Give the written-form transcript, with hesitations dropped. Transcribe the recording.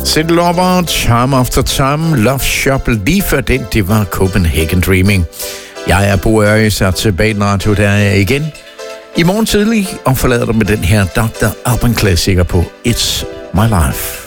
Sid Lover, Time After Time, Love Shop. Lige før den, det var Copenhagen Dreaming. Jeg er Bo Øres, og tilbage i radio, der er jeg igen. I morgen tidlig, og forlader dig med den her Dr. Alban klassiker på It's My Life.